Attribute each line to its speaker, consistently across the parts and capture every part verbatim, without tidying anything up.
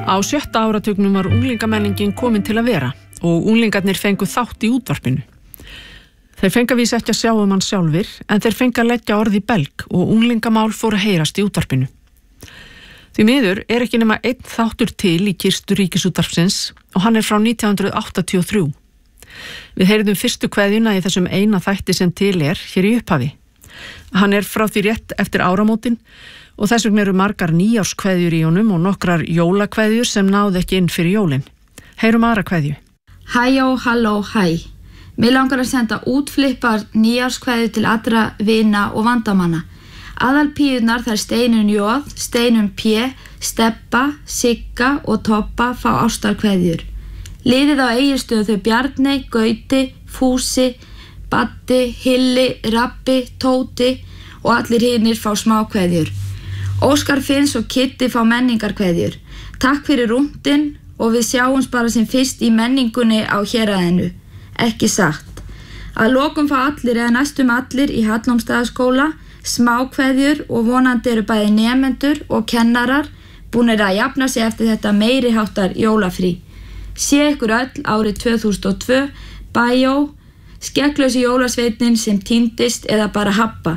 Speaker 1: Á sjötta áratugnum var unglingamenningin komin til að vera og unglingarnir fengu þátt í útvarpinu. Þeir fengu að vísa ekki að sjá um hann sjálfir, en þeir fengu að leggja orð í belg og unglingamál fóru að heyrast í útvarpinu. Því miður er ekki nema einn þáttur til í kistu Ríkisútvarpsins og hann er frá nítján hundruð áttatíu og þrjú. Við heyrðum fyrstu kveðjuna í þessum eina þætti sem til er hér í upphafi. Hann er frá því rétt eftir áramótin og þess vegna eru margar nýjárskveðjur í honum og nokkrar jólakveðjur sem náðu ekki inn fyrir jólin. Heyrum aðra kveðju.
Speaker 2: Hæjó, halló, hæ. Mér langar að senda útflippar nýjárskveðju til allra vina og vandamanna. Aðalpíurnar þær Steinun Jóð, Steinun P, Stebba, Sigga og Toppa fá ástarkveðjur. Liðið á Egilsstöðum þau Bjarney, Gauti, Fúsi, Baddi, Hilli, Rabbi, Tóti og allir hinir fá smákveðjur. Óskar Finns og Kitty fá menningarkveðjur. Takk fyrir rúndin og við sjáumst bara sem fyrst í menningunni á héraðinu. Ekki satt. Að lokum fá allir eða næstum allir í Hallormsstaðaskóla smákveðjur og vonandi eru bæði nemendur og kennarar búnir að jafna sig eftir þetta meiri háttar jólafrí. Sé ykkur öll árið tvö þúsund og tvö, bæjó, skegglausi jólasveitnin sem týndist eða bara habba.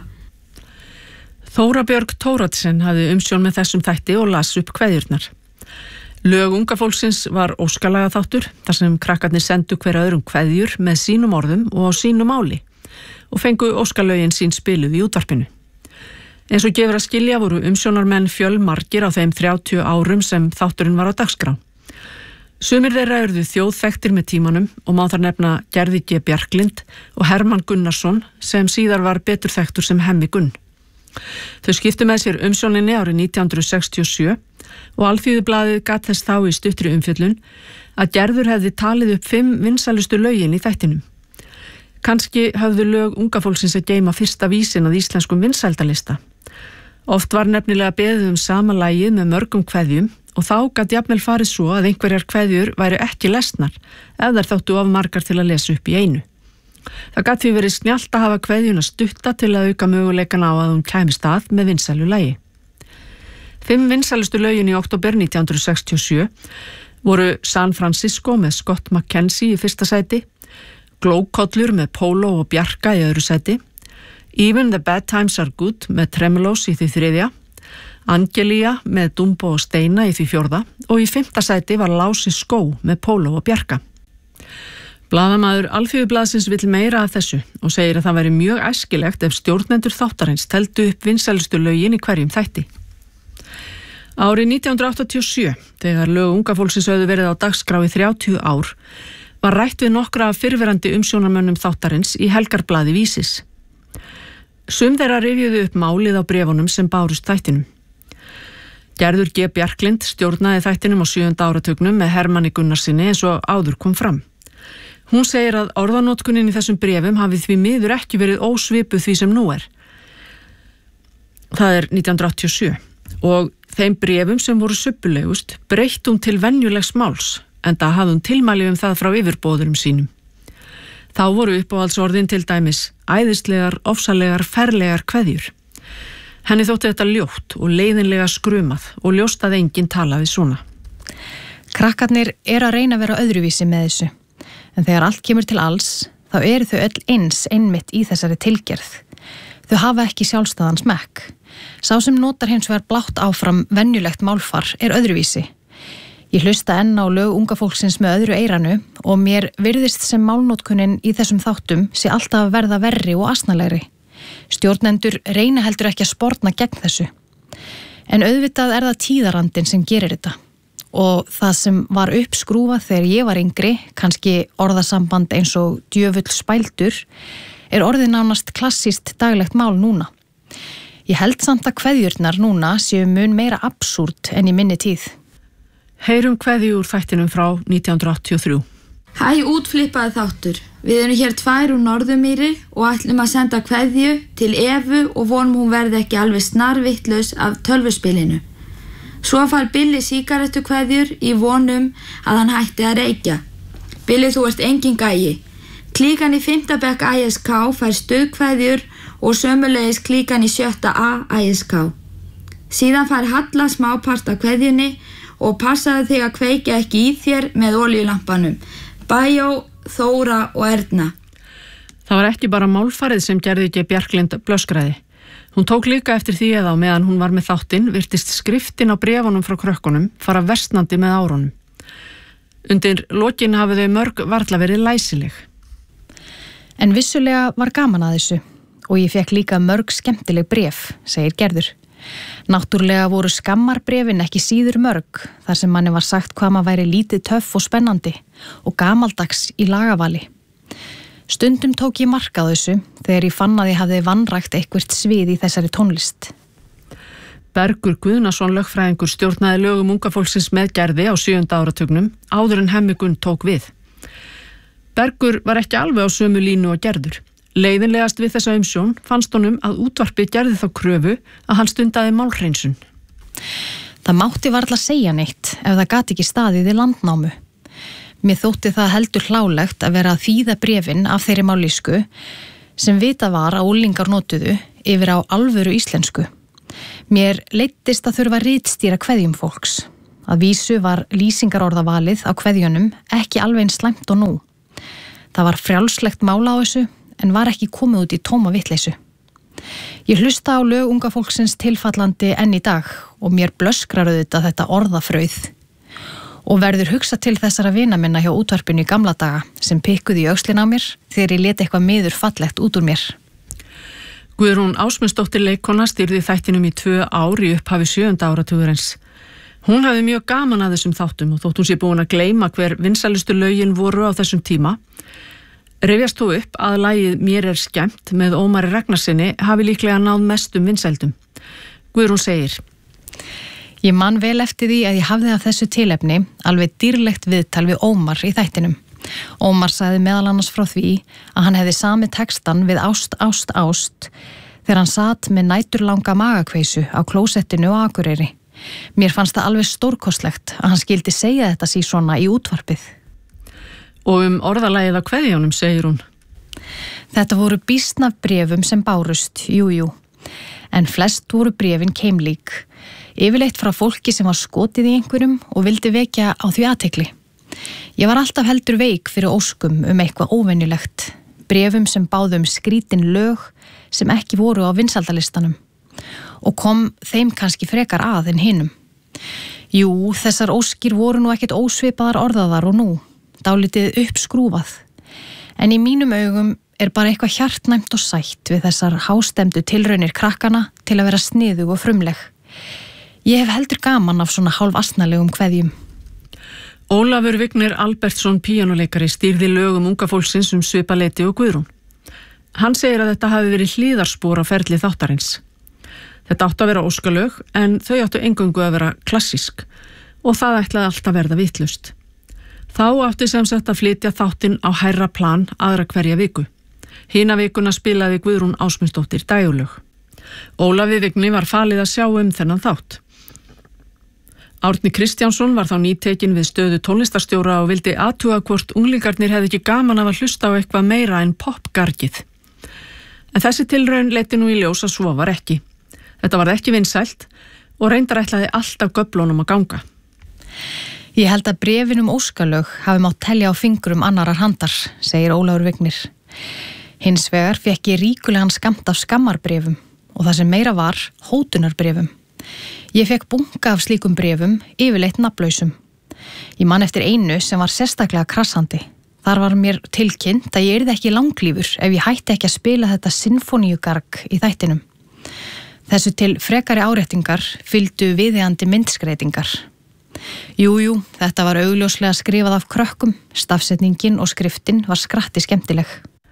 Speaker 1: Þóra Björg Tóratsen hafði umsjón með þessum þætti og las upp kveðjurnar. Lög unga fólksins var óskalaga þáttur, þar sem krakkarnir sendu hver öðrum kveðjur með sínum orðum og á sínu máli og fengu óskalögin sín spiluð í útvarpinu. Eins og gefur að skilja voru umsjónarmenn fjölmargir á þeim þrjátíu árum sem þátturinn var á dagskrá. Sumir þeirra urðu þjóðþekktir með tímanum og má þar nefna Gerði G. Bjarklind og Hermann Gunnarsson sem síðar var betur þekktur sem Hemmi Gunn. Þau skiptu með sér umsjóninni árið nítján hundruð sextíu og sjö og Alþýðublaðið gat þess þá í stuttri umfjöllun að Gerður hefði talið upp fimm vinsælustu lögin í þættinum. Kannski höfðu lög unga fólksins að geyma fyrsta vísin að íslenskum vinsældalista. Oft var nefnilega beðið um sama lagið með mörgum kveðjum og þá gat jafnvel farið svo að einhverjar kveðjur væru ekki lesnar ef þær þóttu of margar til að lesa upp í einu. Það gat því verið snjallt að hafa kveðjuna stutta til að auka möguleikan á að hún kæmist að með vinsælu lagi. Fimm vinsælustu lögin í október nítján hundruð sextíu og sjö voru San Francisco með Scott McKenzie í fyrsta sæti, Glókollur með Pólo og Bjarka í öðru sæti, Even the Bad Times Are Good með Tremelos í því þriðja, Angelía með Dumbo og Steina í því fjórða og í fimmta sæti var Lási Skó með Pólo og Bjarka. Blaðamaður Alþýðublaðsins vill meira af þessu og segir að það væri mjög æskilegt ef stjórnendur þáttarins teldu upp vinsælustu lögin í hverjum þætti. Árið nítján hundruð áttatíu og sjö, þegar lög unga fólksins höfðu verið á dagskrá í þrjátíu ár, var rætt við nokkra af fyrrverandi umsjónarmönnum þáttarins í Helgarblaði Vísis. Sum þeirra rifjuðu upp málið á bréfunum sem bárust þættinum. Gerður G. Bjarklind stjórnaði þættinum á sjöunda áratugnum með Hermanni Gunnarsinni eins og áður kom fram. Hún segir að orðanotkunin í þessum bréfum hafi því miður ekki verið ósvipuð því sem nú er. Það er nítján hundruð áttatíu og sjö og þeim bréfum sem voru subbulegust breytt hún til venjulegs máls enda hafði hún tilmæli um það frá yfirboðurum sínum. Þá voru uppáhaldsorðin til dæmis æðislegar, ofsalegar, ferlegar kveðjur. Henni þótti þetta ljótt og leiðinlega skrumað og ljóst að enginn talaði svona.
Speaker 3: Krakkarnir er að reyna að vera öðruvísi með þessu, en þegar allt kemur til alls, þá eru þau öll eins einmitt í þessari tilgerð. Þau hafa ekki sjálfstæðan smekk. Sá sem notar hins vegar blátt áfram venjulegt málfar er öðruvísi. Ég hlusta enn á lög unga fólksins með öðru eyranu og mér virðist sem málnotkunin í þessum þáttum sé alltaf að verða verri og asnalegri. Stjórnendur reyna heldur ekki að sporna gegn þessu. En auðvitað er það tíðarandinn sem gerir þetta. Og það sem var uppskrúfað þegar ég var yngri, kannski orðasamband eins og djöfull spældur, er orðið nánast klassískt daglegt mál núna. Ég held samt að kveðjurnar núna séu mun meira absúrt en í minni tíð.
Speaker 1: Heyrum kveðju úr þættinum frá nítján hundruð áttatíu og þrjú.
Speaker 2: Hæ, útflippaði þáttur. Við erum hér tvær úr Norðumýri og ætlum að senda kveðju til Evu og vonum hún verði ekki alveg snarvittlaus af tölvuspilinu. Svo fær Billi sígarettu kveðjur í vonum að hann hætti að reykja. Billi, þú ert engin gæi. Klíkan í fimmta bekk I S K fær stuðkveðjur og sömulegis klíkan í sjötta A I S K. Síðan fær Halla smápart af kveðjunni og passaðu þig að kveikja ekki í þér með olíulampanum. Bæjó, Þóra og Erna.
Speaker 1: Það var ekki bara málfarið sem gerði ekki Bjarklind blöskraði. Hún tók líka eftir því að á meðan hún var með þáttinn virtist skriftin á bréfunum frá krökkunum fara versnandi með árunum. Undir lokin hafi þau mörg varla verið læsileg.
Speaker 3: En vissulega var gaman að þessu og ég fekk líka mörg skemmtileg bréf, segir Gerður. Náttúrlega voru skammarbréfin ekki síður mörg þar sem manni var sagt hvað maður væri lítið töff og spennandi og gamaldags í lagavali. Stundum tók ég mark á þessu þegar ég fann að ég hafði vanrækt eitthvert svið í þessari tónlist.
Speaker 1: Bergur Guðnason lögfræðingur stjórnaði lögum unga fólksins með Gerði á sjöunda áratugnum áður en Hemmi Gunn tók við. Bergur var ekki alveg á sömu línu og Gerður. Leiðinlegast við þessa umsjón fannst honum að útvarpið gerði þá kröfu að hann stundaði málhreinsun.
Speaker 3: Það mátti varla segja neitt ef það gat ekki staðið í landnámu. Mér þótti það heldur hlálegt að vera að þýða bréfin af þeirri mállýsku sem vita var að unglingar notuðu yfir á alvöru íslensku. Mér leiddist að þurfa að ritstýra kveðjum fólks. Að vísu var lýsingarorðavalið á kveðjunum ekki alveg eins slæmt og nú. Það var frjálslegt mála á þessu en var ekki komið út í tóma vitleysu. Ég hlusta á lög unga fólksins tilfallandi enn í dag og mér blöskrar auðvitað þetta orðafrauð. Og verður hugsa til þessara vina minna hjá útvarpinu í gamla daga sem pikkuði í öxlin á mér þegar ég lét eitthvað miður fallegt út úr mér.
Speaker 1: Guðrún Ásmundsdóttir leikkona stýrði þættinum í tvö ár í upphafi sjöunda áratugurins. Hún hafði mjög gaman að þessum þáttum og þótt hún sé búin að gleyma hver vinsælustu lögin voru á þessum tíma. Rifjast þó upp að lagið Mér er skemmt með Ómari Ragnarsinni hafi líklega náð mestum vinsældum. Guðrún segir:
Speaker 3: Ég man vel eftir því að ég hafði af þessu tilefni alveg dýrlegt viðtal við Ómar í þættinum. Ómar sagði meðal annars frá því að hann hefði samið textan við Ást, ást, ást þegar hann satt með næturlanga magakveisu á klósettinu á Akureyri. Mér fannst það alveg stórkostlegt að hann skildi segja þetta sí svona í útvarpið.
Speaker 1: Og um orðalagið á kveðjunum segir hún:
Speaker 3: Þetta voru býsnaf bréfum sem bárust, jú, jú, en flest voru bréfin keimlík. Yfirleitt frá fólki sem var skotið í einhverjum og vildi vekja á því athygli. Ég var alltaf heldur veik fyrir óskum um eitthvað óvenjulegt, bréfum sem báðum skrítin lög sem ekki voru á vinsældalistanum og kom þeim kannski frekar að en hinum. Jú, þessar óskir voru nú ekkert ósvipaðar orðaðar og nú, dálítið uppskrúfað, en í mínum augum er bara eitthvað hjartnæmt og sætt við þessar hástemdu tilraunir krakkana til að vera sniðug og frumleg. Ég hef heldur gaman af svona hálf asnalegum kveðjum.
Speaker 1: Ólafur Vignir Albertsson píanuleikari stýrði lögum unga fólksins um svipaleiti og Guðrún. Hann segir að þetta hafi verið hlíðarspor á ferli þáttarins. Þetta áttu að vera óskalög en þau áttu eingöngu að vera klassísk og það ætlaði alltaf verða vitlaust. Þá átti sem sagt að flytja þáttinn á hærra plan aðra hverja viku. Hina vikuna spilaði Guðrún Ásmundsdóttir dægurlög. Ólafi Vigni var falið að sjá um þennan þátt. Árni Kristjánsson var þá nýtekinn við stöðu tónlistarstjóra og vildi athuga hvort unglingarnir hefði ekki gaman af að hlusta á eitthvað meira en popgargið. En þessi tilraun leiddi nú í ljós að svo var ekki. Þetta var ekki vinsælt og reyndar ætlaði alltaf göflunum að ganga.
Speaker 3: Ég held að bréfin um óskalög hafi mátt telja á fingrum annarar handar, segir Ólafur Vignir. Hins vegar fékk ég ríkulegan skammt af skammarbréfum og það sem meira var hótunarbréfum. Ég fekk bunga af slíkum bréfum, yfirleitt nafnlausum. Ég man eftir einu sem var sérstaklega krassandi. Þar var mér tilkynnt að ég yrði ekki langlífur ef ég hætti ekki að spila þetta sinfoníugarg í þættinum. Þessu til frekari áréttingar fylgdu viðeigandi myndskreitingar. Jú, jú, þetta var augljóslega skrifað af krökkum, stafsetningin og skriftin var skratti skemmtileg.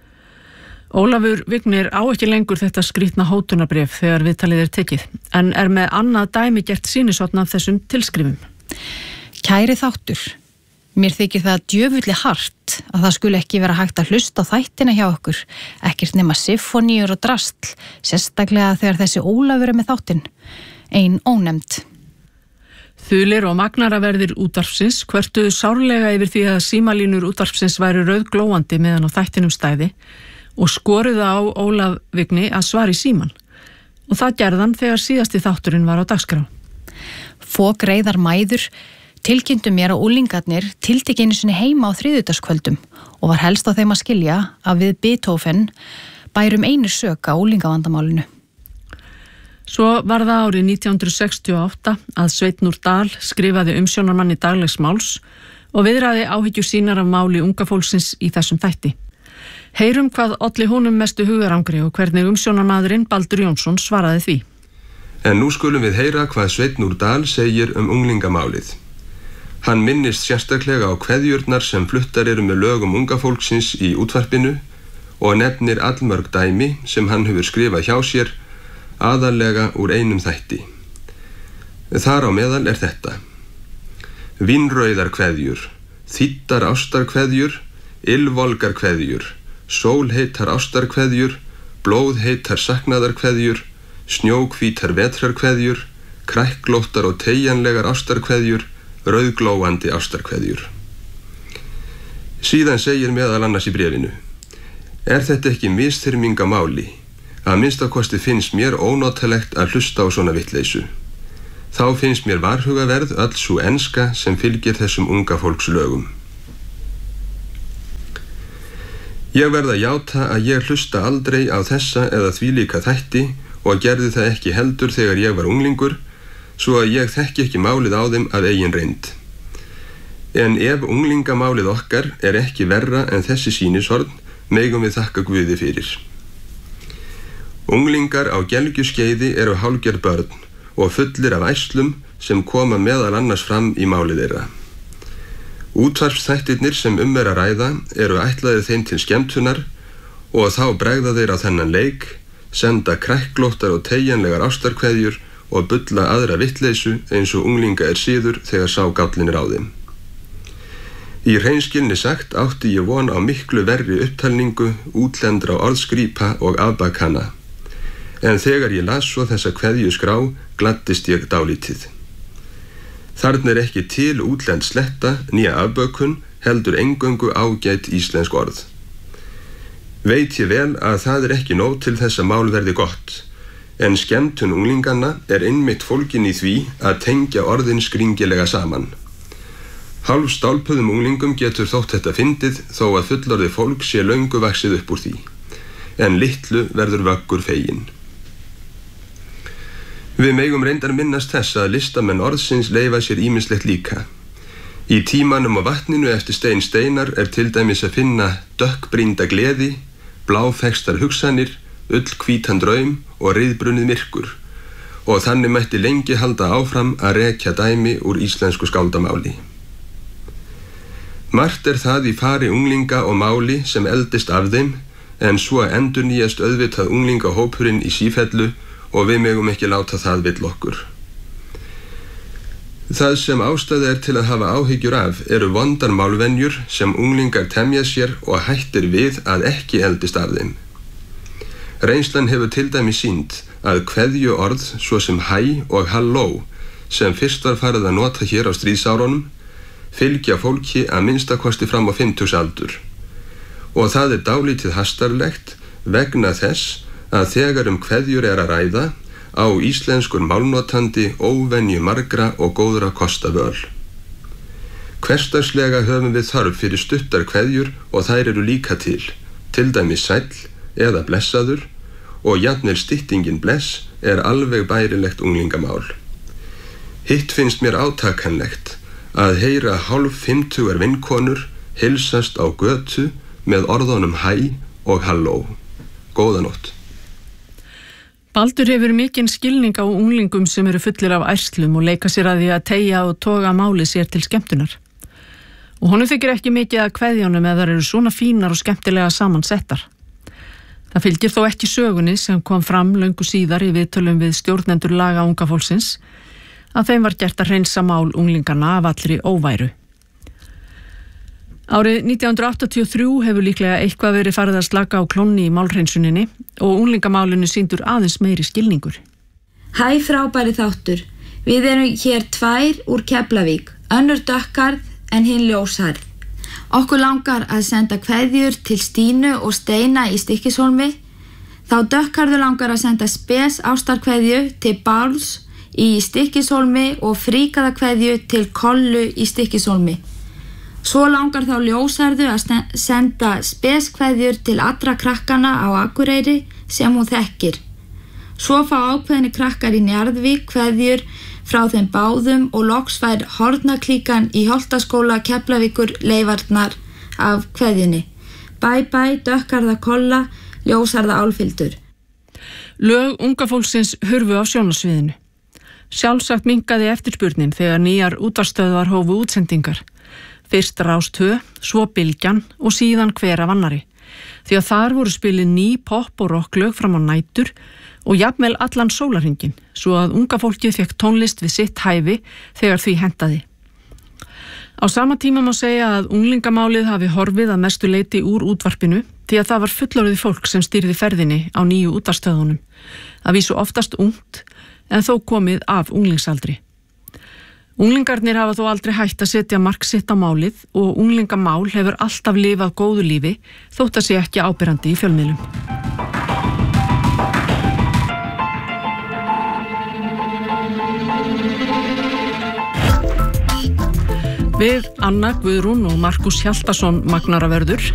Speaker 1: Ólafur Vignir á ekki lengur þetta skrýtna hótunarbréf þegar viðtalið er tekið, en er með annað dæmi gert sýnishorn af þessum tilskrifum.
Speaker 3: Kæri þáttur, mér þykir það djöfulli hart að það skuli ekki vera hægt að hlusta á þættina hjá okkur, ekkert nema symfoníur og drastl, sérstaklega þegar þessi Ólafur er með þáttinn, ein ónefnd.
Speaker 1: Þulir og magnaraverðir útvarpsins kvörtuðu sárlega yfir því að símalínur útvarpsins væru rauðglóandi meðan á þættinum stæði og skoruðu á Ólaf Vigni að svara í síman. Og það gerðan þegar síðasti þátturinn var á dagskrá.
Speaker 3: Fók reiðar mæður tilkynntu mér að unglingarnir tiltekki einu sinni heima á þriðjudagskvöldum og var helst á þeim að skilja að við Beethoven bærum einu sök á unglingavandamálinu.
Speaker 1: Svo var það árið nítján hundruð sextíu og átta að Sveinn úr Dal skrifaði umsjónarmanni Daglegs máls og viðraði áhyggjur sínar af máli unga fólksins í þessum þætti. Heyrum hvað olli honum mestu hugarangri og hvernig umsjónarmaðurinn Baldur Jónsson svaraði því.
Speaker 4: En nú skulum við heyra hvað Sveinn úr Dal segir um unglingamálið. Hann minnist sérstaklega á kveðjurnar sem fluttar eru með lögum unga fólksins í útvarpinu og nefnir allmörg dæmi sem hann hefur skrifað hjá sér, aðallega úr einum þætti. Þar á meðal er þetta: Vínrauðar kveðjur, þýddar ástarkveðjur, ylvolgar kveðjur, sólheitar ástarkveðjur, blóðheitar saknaðarkveðjur, snjóhvítar vetrarkveðjur, krækklóttar og teygjanlegar ástarkveðjur, rauðglóandi ástarkveðjur. Síðan segir meðal annars í bréfinu: Er þetta ekki misþyrming á máli? Að minnstakosti finnst mér ónotalegt að hlusta á svona vitleysu. Þá finnst mér varhugaverð öll sú enska sem fylgir þessum unga fólks lögum. Ég verð að játa að ég hlusta aldrei á þessa eða þvílíka þætti og gerði það ekki heldur þegar ég var unglingur, svo að ég þekki ekki málið á þeim af eigin reynd. En ef unglingamálið okkar er ekki verra en þessi sýnishorn, megum við þakka Guði fyrir. Unglingar á gelgjuskeiði eru hálfgerð börn og fullir af æslum sem koma meðal annars fram í máli þeirra. Útvarpsþættirnir sem um er að ræða eru ætlaðir þeim til skemmtunar og þá bregða þeir á þennan leik, senda krækklóttar og teygjanlegar ástarkveðjur og bulla aðra vitleysu eins og unglinga er síður þegar sá gállin er á þeim. Í hreinskilni sagt átti ég von á miklu verri upptalningu, útlendra orðskrýpa og afbakana. En þegar ég las svo þessa kveðjuskrá, gladdist ég dálítið. Þarna er ekki til útlend sletta, nýja afbökun, heldur eingöngu ágæt íslensk orð. Veit ég vel að það er ekki nóg til þess að mál verði gott, en skemmtun unglinganna er einmitt fólgin í því að tengja orðin skringilega saman. Hálf stálpuðum unglingum getur þótt þetta fyndið þó að fullorðið fólk sé löngu vaxið upp úr því, en litlu verður vöggur fegin. Við megum reyndar minnast þess að listamenn orðsins leyfa sér ýmislegt líka. Í Tímanum og vatninu eftir Stein Steinar er til dæmis að finna dökkbrýnda gleði, bláfextar hugsanir, ullhvítan draum og ryðbrunnið myrkur, og þannig mætti lengi halda áfram að rekja dæmi úr íslensku skáldamáli. Margt er það í fari unglinga og máli sem eldist af þeim, en svo endurnýjast auðvitað unglingahópurinn í sífellu og við megum ekki láta það vill okkur. Það sem ástæða er til að hafa áhyggjur af eru vondar málvenjur sem unglingar temja sér og hættir við að ekki eldist af þeim. Reynslan hefur til dæmis sýnt að kveðju orð svo sem hæ og halló, sem fyrst var farið að nota hér á stríðsárunum, fylgja fólki að minnstakosti fram á fimmtugsaldur. Og það er dálítið hastarlegt vegna þess að þegar um kveðjur er að ræða á íslenskur málnotandi óvenju margra og góðra kosta völ. Hversdagslega höfum við þörf fyrir stuttar kveðjur og þær eru líka til, til dæmis sæll eða blessaður, og jafnvel styttingin bless er alveg bærilegt unglingamál. Hitt finnst mér átakanlegt að heyra hálf fimmtugar vinkonur heilsast á götu með orðunum hæ og halló. Góða nótt.
Speaker 1: Baldur hefur mikinn skilning á unglingum sem eru fullir af ærslum og leika sér að því að teygja og toga máli sér til skemmtunar. Og honum þykir ekki mikið að kveðjónum eða þær eru svona fínar og skemmtilega samansettar. Það fylgir þó ekki sögunni sem kom fram löngu síðar í viðtölum við stjórnendur laga unga fólksins að þeim var gert að hreinsa mál unglingarna af allri óværu. Árið nítján hundruð áttatíu og þrjú hefur líklega eitthvað verið farið að slaka á klónni í málhreinsuninni og unglingamálinu sýndur aðeins meiri skilningur.
Speaker 2: Hæ frábæri þáttur. Við erum hér tvær úr Keflavík, önnur dökkarð en hinn ljósharð. Okkur langar að senda kveðjur til Stínu og Steina í Stykkishólmi. Þá dökkarðu langar að senda spes ástarkveðju til Báls í Stykkishólmi og fríkaða kveðju til Kollu í Stykkishólmi. Svo langar þá ljósarðu að senda spes kveðjur til allra krakkana á Akureyri sem hún þekkir. Svo fá ákveðni krakkar í Njarðvík kveðjur frá þeim báðum og loks fær Hornaklíkan í Holtaskóla Keflavíkur leifarnar af kveðjunni. Bæ bæ, dökkarða Kolla, ljósarða Álfhildur.
Speaker 1: Lög unga fólksins hurfu á sjónarsviðinu. Sjálfsagt minnkaði eftirspurnin þegar nýjar útvarpsstöðvar hófu útsendingar. Fyrst Rás tvö, svo Bylgjan og síðan Hver af annari. Því að þar voru spilið ný pop- og rocklög fram á nætur og jafnvel allan sólarhringinn, svo að unga fólkið fekk tónlist við sitt hæfi þegar því hentaði. Á sama tíma má segja að unglingamálið hafi horfið að mestu leyti úr útvarpinu því að það var fullorðið fólk sem stýrði ferðinni á nýju útvarpsstöðunum. Það vísu oftast ungt en þó komið af unglingsaldri. Unglingarnir hafa þó aldrei hætt að setja mark sitt á málið og unglingamál hefur alltaf lifað góðu lífi þótt að sé ekki áberandi í fjölmiðlum. Við Anna, Guðrún og Markus Hjaltason Magnaravörður